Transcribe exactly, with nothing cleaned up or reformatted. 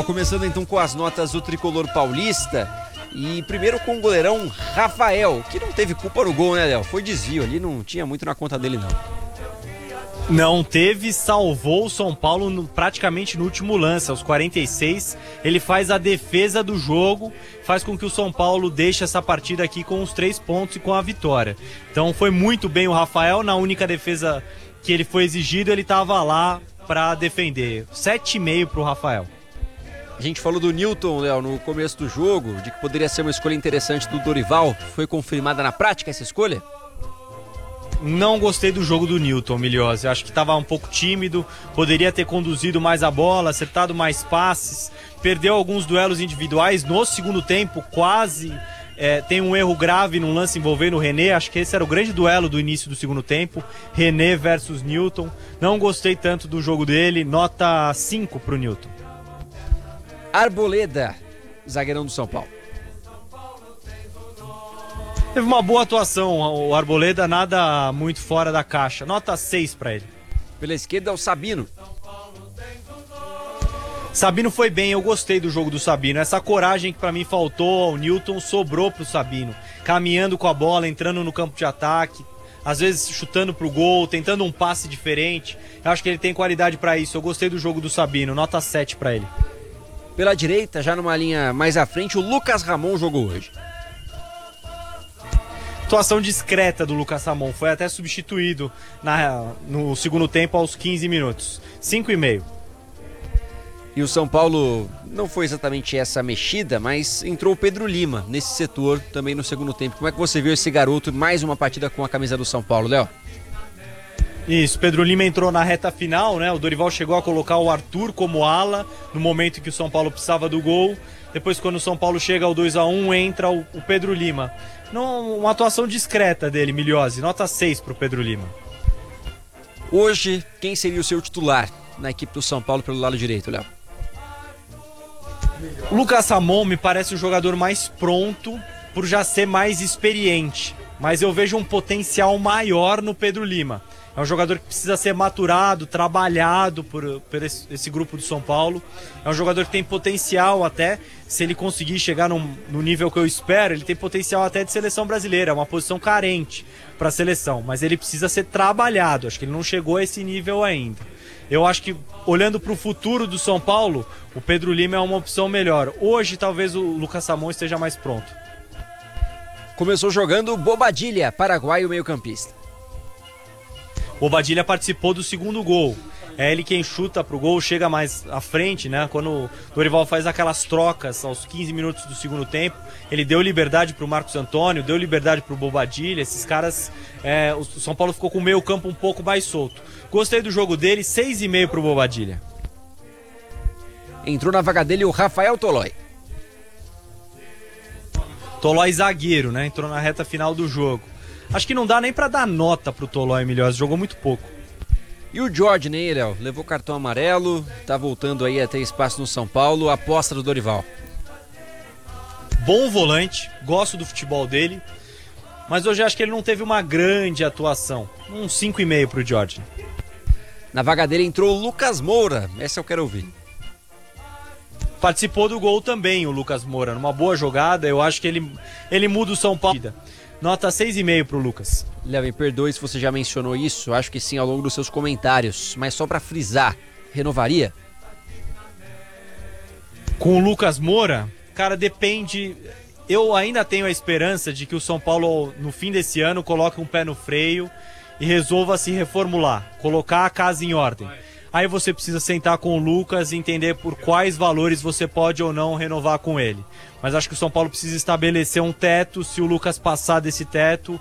Começando então com as notas do tricolor paulista e primeiro com o goleirão Rafael, que não teve culpa no gol, né, Léo? Foi desvio ali, não tinha muito na conta dele, não. Não teve, salvou o São Paulo no, praticamente no último lance, aos quarenta e seis. Ele faz a defesa do jogo, faz com que o São Paulo deixe essa partida aqui com os três pontos e com a vitória. Então foi muito bem o Rafael, na única defesa que ele foi exigido, ele estava lá para defender. sete e meio para o Rafael. A gente falou do Newton, Léo, no começo do jogo, de que poderia ser uma escolha interessante do Dorival. Foi confirmada na prática essa escolha? Não gostei do jogo do Newton, Miliose. Acho que estava um pouco tímido, poderia ter conduzido mais a bola, acertado mais passes, perdeu alguns duelos individuais no segundo tempo, quase é, tem um erro grave num lance envolvendo o René. Acho que esse era o grande duelo do início do segundo tempo, René versus Newton. Não gostei tanto do jogo dele, nota cinco para o Newton. Arboleda, zagueirão do São Paulo. Teve uma boa atuação, o Arboleda, nada muito fora da caixa. Nota seis para ele. Pela esquerda, o Sabino. Sabino foi bem, eu gostei do jogo do Sabino. Essa coragem que para mim faltou ao Newton sobrou pro Sabino. Caminhando com a bola, entrando no campo de ataque, às vezes chutando pro gol, tentando um passe diferente. Eu acho que ele tem qualidade para isso. Eu gostei do jogo do Sabino, nota sete para ele. Pela direita, já numa linha mais à frente, o Lucas Ramon jogou hoje. Atuação discreta do Lucas Ramon, foi até substituído na, no segundo tempo aos quinze minutos. cinco e meio. E o São Paulo não foi exatamente essa mexida, mas entrou o Pedro Lima nesse setor também no segundo tempo. Como é que você viu esse garoto, mais uma partida com a camisa do São Paulo, Léo? Isso, Pedro Lima entrou na reta final, né? O Dorival chegou a colocar o Arthur como ala no momento em que o São Paulo precisava do gol. Depois, quando o São Paulo chega ao dois a um, entra o, o Pedro Lima. Não, uma atuação discreta dele, Miliose. Nota seis para o Pedro Lima. Hoje, quem seria o seu titular na equipe do São Paulo pelo lado direito, Léo? O Lucas Ramon me parece o jogador mais pronto por já ser mais experiente. Mas eu vejo um potencial maior no Pedro Lima. É um jogador que precisa ser maturado, trabalhado por, por esse, esse grupo do São Paulo. É um jogador que tem potencial até, se ele conseguir chegar num, no nível que eu espero, ele tem potencial até de seleção brasileira. É uma posição carente para a seleção, mas ele precisa ser trabalhado. Acho que ele não chegou a esse nível ainda. Eu acho que, olhando para o futuro do São Paulo, o Pedro Lima é uma opção melhor. Hoje, talvez o Lucas Ramon esteja mais pronto. Começou jogando Bobadilha, paraguaio meio-campista. Bobadilha participou do segundo gol. É ele quem chuta pro gol, chega mais à frente, né? Quando o Dorival faz aquelas trocas aos quinze minutos do segundo tempo, ele deu liberdade pro Marcos Antônio, deu liberdade pro Bobadilha. Esses caras, é, o São Paulo ficou com o meio campo um pouco mais solto. Gostei do jogo dele, seis e meio pro Bobadilha. Entrou na vaga dele o Rafael Tolói. Tolói zagueiro, né? Entrou na reta final do jogo. Acho que não dá nem pra dar nota pro Tolói, Miliose, jogou muito pouco. E o Jorge, né, Léo? Levou cartão amarelo, tá voltando aí a ter espaço no São Paulo, aposta do Dorival. Bom volante, gosto do futebol dele, mas hoje acho que ele não teve uma grande atuação. Um cinco e meio pro Jorge. Na vaga dele entrou o Lucas Moura, essa eu quero ouvir. Participou do gol também o Lucas Moura, numa boa jogada, eu acho que ele, ele muda o São Paulo. Nota seis e meio pro Lucas. Léo, me perdoe se você já mencionou isso, acho que sim ao longo dos seus comentários, mas só pra frisar, renovaria? Com o Lucas Moura, cara, depende. Eu ainda tenho a esperança de que o São Paulo, no fim desse ano, coloque um pé no freio e resolva se reformular, colocar a casa em ordem. Aí você precisa sentar com o Lucas e entender por quais valores você pode ou não renovar com ele. Mas acho que o São Paulo precisa estabelecer um teto. Se o Lucas passar desse teto,